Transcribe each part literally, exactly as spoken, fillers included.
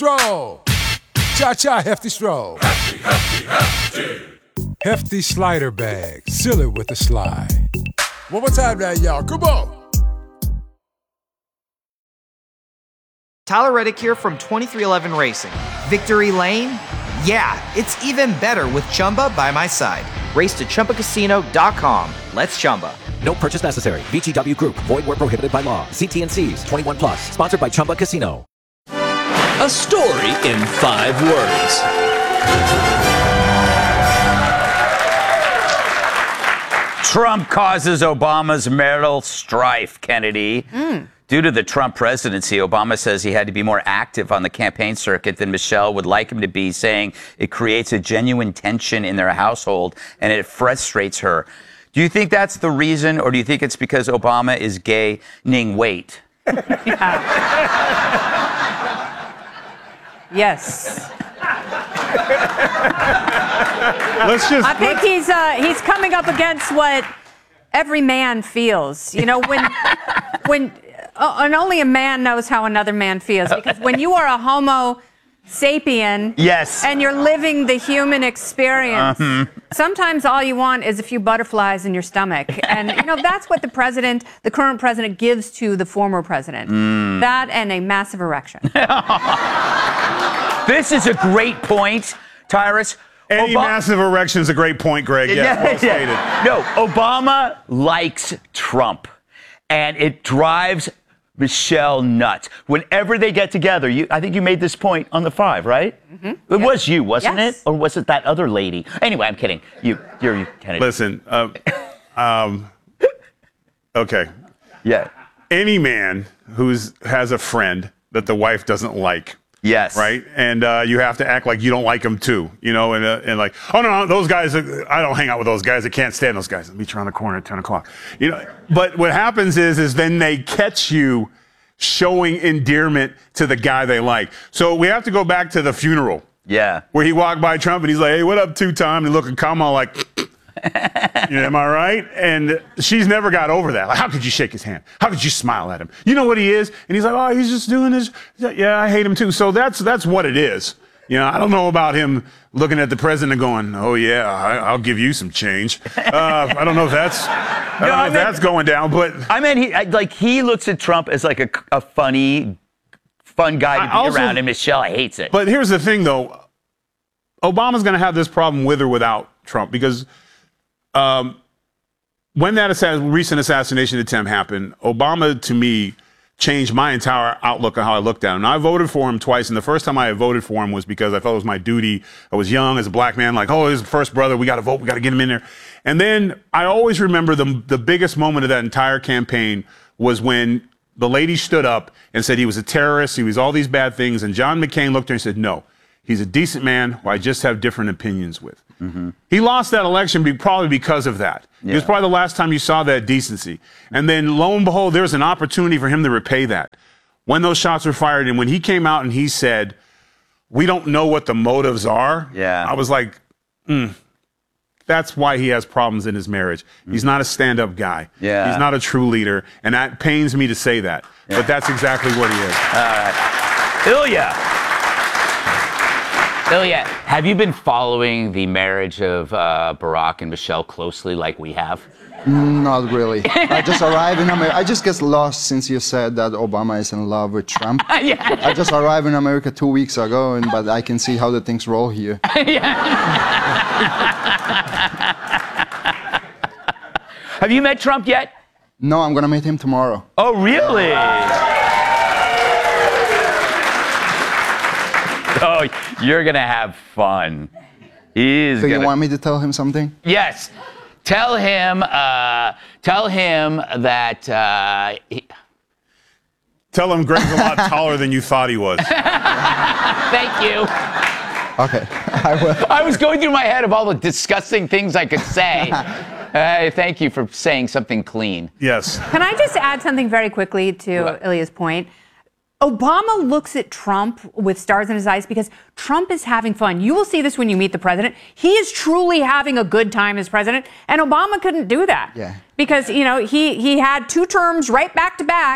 stroll. Cha-cha, hefty stroll. Hefty, hefty, hefty. Hefty slider bag. Seal it with a slide. One more time now, y'all. Come on. Tyler Reddick here from twenty-three eleven Racing. Victory Lane? Yeah, it's even better with Chumba by my side. Race to Chumba Casino dot com. Let's Chumba. No purchase necessary. V G W Group. Void where prohibited by law. See T and C's. twenty-one plus. Sponsored by Chumba Casino. A story in five words. Trump causes Obama's marital strife, Kennedy. Mm. Due to the Trump presidency, Obama says he had to be more active on the campaign circuit than Michelle would like him to be, saying it creates a genuine tension in their household and it frustrates her. Do you think that's the reason, or do you think it's because Obama is gaining weight? Yes. Let's just. I think he's uh, he's coming up against what every man feels. You know, when when uh, and only a man knows how another man feels, because when you are a Homo sapien, yes, and you're living the human experience, uh-huh. sometimes all you want is a few butterflies in your stomach, and you know that's what the president, the current president, gives to the former president. Mm. That and a massive erection. This is a great point, Tyrus. Any Ob- massive erection is a great point, Greg. Yes, yeah, well stated. Yeah. No, Obama likes Trump, and it drives Michelle nuts. Whenever they get together, you, I think you made this point on the five, right? Mm-hmm. It yes. was you, wasn't yes. it? Or was it that other lady? Anyway, I'm kidding. You, you're you, Kennedy. Listen, um, um, okay. Yeah. Any man who's has a friend that the wife doesn't like. Yes. Right? And uh, you have to act like you don't like them too, you know, and, uh, and like, oh, no, no, those guys, are, I don't hang out with those guys. I can't stand those guys. I'll meet you around the corner at ten o'clock. You know, but what happens is, is then they catch you showing endearment to the guy they like. So we have to go back to the funeral. Yeah. Where he walked by Trump and he's like, hey, what up, two-time? And looking calm, all like, you know, am I right? And she's never got over that. Like, how could you shake his hand? How could you smile at him? You know what he is? And he's like, oh, he's just doing this. Yeah, I hate him too. So that's that's what it is. You know, I don't know about him looking at the president and going, oh, yeah, I, I'll give you some change. Uh, I don't know if that's I don't no, know I if meant, that's going down. But I mean, he like he looks at Trump as like a, a funny, fun guy to I be also, around, and Michelle hates it. But here's the thing, though. Obama's going to have this problem with or without Trump, because Um, when that assass- recent assassination attempt happened, Obama, to me, changed my entire outlook on how I looked at him. And I voted for him twice, and the first time I voted for him was because I felt it was my duty. I was young as a black man, like, oh, he's the first brother. We got to vote. We got to get him in there. And then I always remember the the biggest moment of that entire campaign was when the lady stood up and said he was a terrorist, he was all these bad things, and John McCain looked at her and said, no, he's a decent man who I just have different opinions with. Mm-hmm. He lost that election be, probably because of that. Yeah. It was probably the last time you saw that decency. And then, lo and behold, there was an opportunity for him to repay that. When those shots were fired and when he came out and he said, we don't know what the motives are, yeah. I was like, mm, that's why he has problems in his marriage. Mm-hmm. He's not a stand-up guy. Yeah. He's not a true leader. And that pains me to say that. Yeah. But that's exactly what he is. All right. Ilya. Ilya, have you been following the marriage of uh, Barack and Michelle closely like we have? Not really. I just arrived in America. I just get lost since you said that Obama is in love with Trump. Yeah. I just arrived in America two weeks ago, and but I can see how the things roll here. Have you met Trump yet? No, I'm going to meet him tomorrow. Oh, really? Oh, you're going to have fun. He's so gonna... you want me to tell him something? Yes. Tell him, uh, tell him that... Uh, he... Tell him Greg's a lot taller than you thought he was. Thank you. Okay, I will. I was going through my head of all the disgusting things I could say. Uh, thank you for saying something clean. Yes. Can I just add something very quickly to what? Ilya's point? Obama looks at Trump with stars in his eyes because Trump is having fun. You will see this when you meet the president. He is truly having a good time as president, and Obama couldn't do that. Yeah. Because, you know, he, he had two terms right back to back,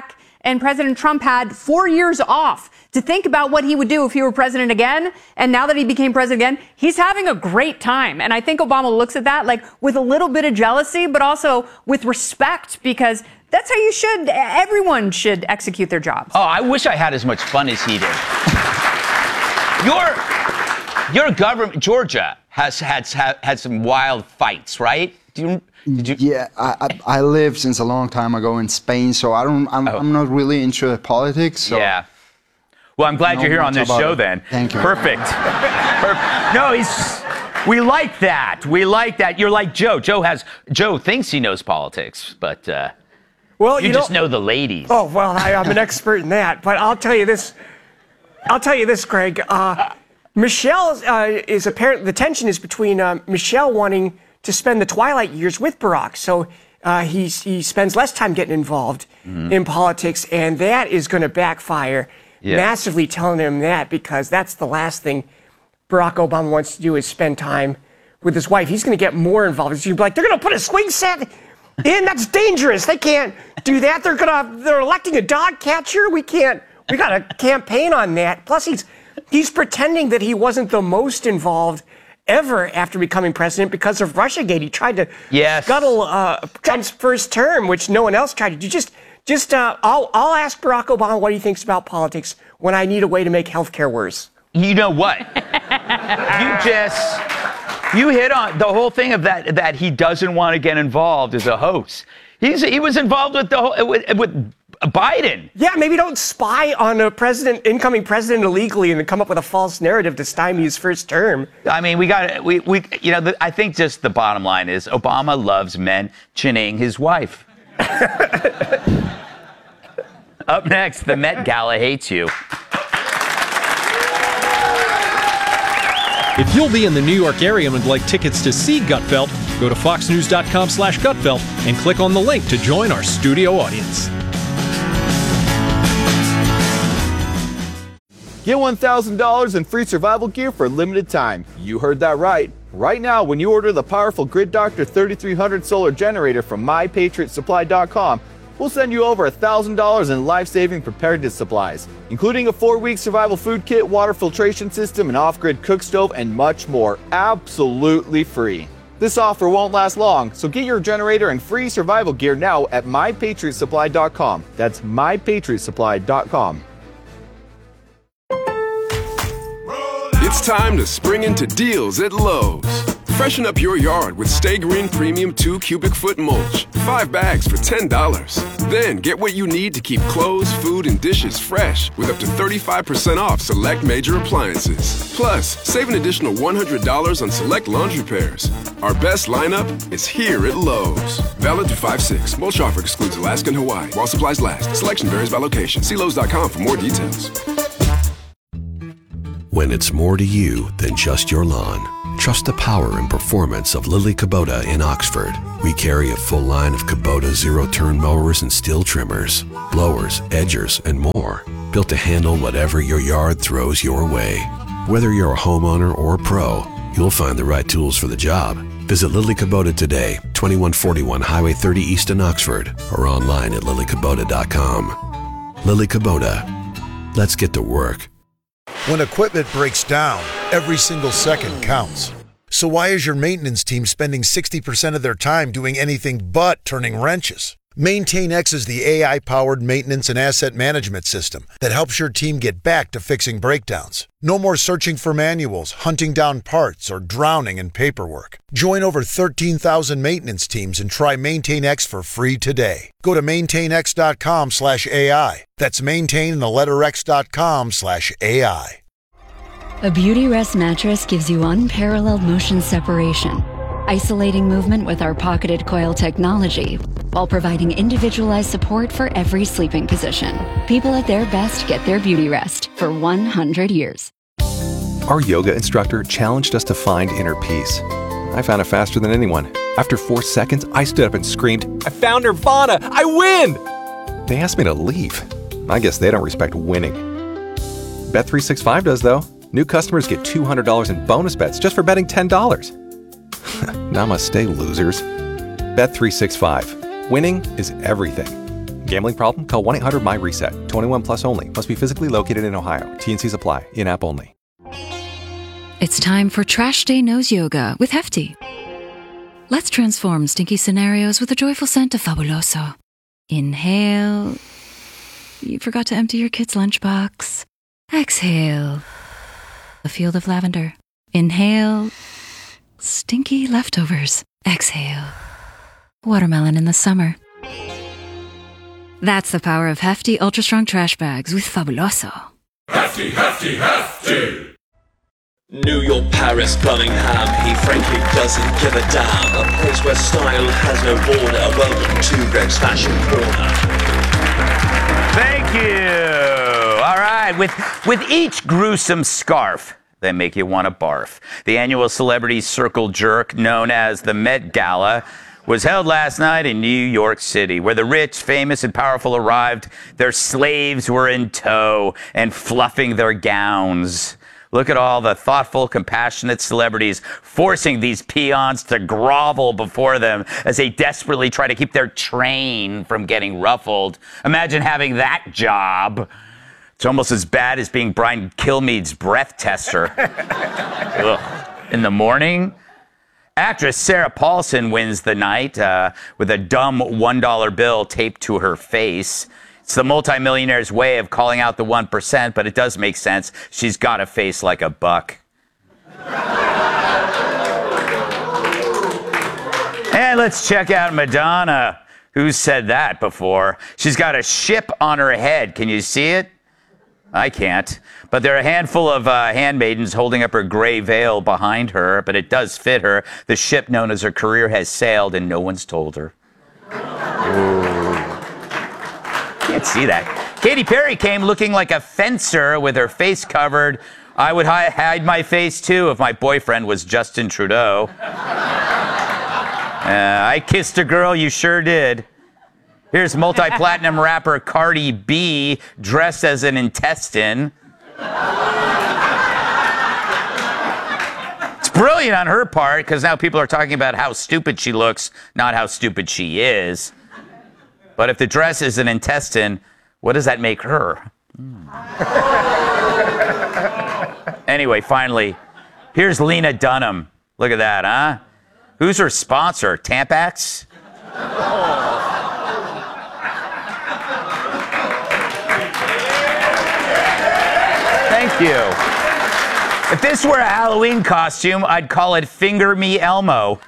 And President Trump had four years off to think about what he would do if he were president again. And now that he became president again, he's having a great time. And I think Obama looks at that like with a little bit of jealousy, but also with respect, because that's how you should, everyone should execute their jobs. Oh, I wish I had as much fun as he did. Your, your government, Georgia, has had, had some wild fights, right? Do you, did you? Yeah, I, I, I lived since a long time ago in Spain, so I don't, I'm, oh. I'm not really into politics. So. Yeah. Well, I'm glad you're here on this show it. then. Thank you. Perfect. Perfect. No, he's, we like that. We like that. You're like Joe. Joe has, Joe thinks he knows politics, but uh, well, you, you just know, know the ladies. Oh, well, I, I'm an expert in that. But I'll tell you this. I'll tell you this, Greg. Uh, Michelle uh, is apparently, the tension is between uh, Michelle wanting to spend the twilight years with Barack. So uh, he's, he spends less time getting involved mm-hmm. in politics, and that is going to backfire. Yeah. Massively telling him that, because that's the last thing Barack Obama wants to do is spend time with his wife. He's going to get more involved. He's going to be like, they're going to put a swing set in? That's dangerous. They can't do that. They're going to, they're electing a dog catcher. We can't, we got to campaign on that. Plus, he's, he's pretending that he wasn't the most involved ever after becoming president because of Russiagate. He tried to yes. scuttle uh, Trump's first term, which no one else tried to do. Just Just, uh, I'll, I'll ask Barack Obama what he thinks about politics when I need a way to make healthcare worse. You know what? you just, you hit on the whole thing of that, that he doesn't want to get involved as a host. He's, he was involved with the whole, with, with Biden. Yeah, maybe don't spy on a president, incoming president illegally and then come up with a false narrative to stymie his first term. I mean, we got, we, we, you know, the, I think just the bottom line is Obama loves mentioning his wife. Up next, the Met Gala hates you. If you'll be in the New York area and would like tickets to see Gutfeld, go to foxnews.com slash Gutfeld and click on the link to join our studio audience. Get one thousand dollars in free survival gear for a limited time. You heard that right. Right now, when you order the powerful Grid Doctor thirty-three hundred solar generator from my patriot supply dot com, we'll send you over one thousand dollars in life-saving preparedness supplies, including a four-week survival food kit, water filtration system, an off-grid cook stove, and much more, absolutely free. This offer won't last long, so get your generator and free survival gear now at my patriot supply dot com. That's my patriot supply dot com. It's time to spring into deals at Lowe's. Freshen up your yard with Stay Green Premium two cubic foot mulch. Five bags for ten dollars. Then get what you need to keep clothes, food, and dishes fresh with up to thirty-five percent off select major appliances. Plus, save an additional one hundred dollars on select laundry pairs. Our best lineup is here at Lowe's. Valid through five six. Mulch offer excludes Alaska and Hawaii while supplies last. Selection varies by location. See Lowe's dot com for more details. When it's more to you than just your lawn, trust the power and performance of Lily Kubota in Oxford. We carry a full line of Kubota zero-turn mowers and steel trimmers, blowers, edgers, and more, built to handle whatever your yard throws your way. Whether you're a homeowner or a pro, you'll find the right tools for the job. Visit Lily Kubota today, twenty-one forty-one Highway thirty East in Oxford, or online at lily kubota dot com. Lily Kubota. Let's get to work. When equipment breaks down, every single second counts. So why is your maintenance team spending sixty percent of their time doing anything but turning wrenches? MaintainX is the A I-powered maintenance and asset management system that helps your team get back to fixing breakdowns. No more searching for manuals, hunting down parts, or drowning in paperwork. Join over thirteen thousand maintenance teams and try MaintainX for free today. Go to maintainx.com slash AI. That's maintain the letter x.com slash AI. A Beautyrest mattress gives you unparalleled motion separation, isolating movement with our pocketed coil technology, while providing individualized support for every sleeping position. People at their best get their Beautyrest for one hundred years. Our yoga instructor challenged us to find inner peace. I found it faster than anyone. After four seconds, I stood up and screamed, "I found Nirvana! I win!" They asked me to leave. I guess they don't respect winning. Bet three sixty-five does, though. New customers get two hundred dollars in bonus bets just for betting ten dollars. Namaste, losers. Bet three sixty-five. Winning is everything. Gambling problem? Call one eight hundred my reset. twenty-one plus only. Must be physically located in Ohio. T N Cs apply. In-app only. It's time for Trash Day Nose Yoga with Hefty. Let's transform stinky scenarios with a joyful scent of Fabuloso. Inhale. You forgot to empty your kid's lunchbox. Exhale. A field of lavender. Inhale. Stinky leftovers. Exhale. Watermelon in the summer. That's the power of Hefty Ultra Strong Trash Bags with Fabuloso. Hefty, hefty, hefty! New York, Paris, Birmingham, he frankly doesn't give a damn. A place where style has no border. Welcome to Greg's Fashion Corner. Thank you. All right, with with each gruesome scarf that make you want to barf, the annual celebrity circle jerk known as the Met Gala was held last night in New York City, where the rich, famous, and powerful arrived. Their slaves were in tow and fluffing their gowns. Look at all the thoughtful, compassionate celebrities forcing these peons to grovel before them as they desperately try to keep their train from getting ruffled. Imagine having that job. It's almost as bad as being Brian Kilmeade's breath tester. Ugh. In the morning, actress Sarah Paulson wins the night uh, with a dumb one dollar bill taped to her face. It's the multimillionaire's way of calling out the one percent, but it does make sense. She's got a face like a buck. And let's check out Madonna. Who's said that before? She's got a ship on her head. Can you see it? I can't. But there are a handful of uh, handmaidens holding up her gray veil behind her, but it does fit her. The ship known as her career has sailed, and no one's told her. Ooh. Can't see that. Katy Perry came looking like a fencer with her face covered. I would hi- hide my face, too, if my boyfriend was Justin Trudeau. uh, I kissed a girl, you sure did. Here's multi-platinum rapper Cardi B dressed as an intestine. It's brilliant on her part, because now people are talking about how stupid she looks, not how stupid she is. But if the dress is an intestine, what does that make her? Hmm. Anyway, finally, here's Lena Dunham. Look at that, huh? Who's her sponsor? Tampax? Thank you. If this were a Halloween costume, I'd call it Finger Me Elmo.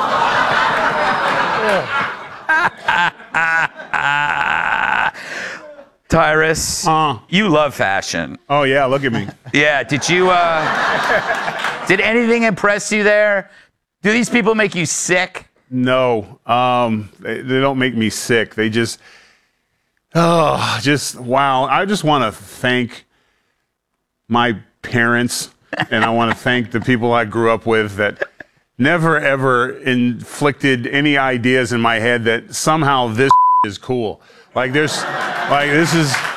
Tyrus, uh, you love fashion. Oh, yeah, look at me. Yeah, did you, uh, did anything impress you there? Do these people make you sick? No, um, they, they don't make me sick. They just, oh, just, wow. I just want to thank my parents, and I want to thank the people I grew up with that never, ever inflicted any ideas in my head that somehow this is cool. Like, there's, like, this is,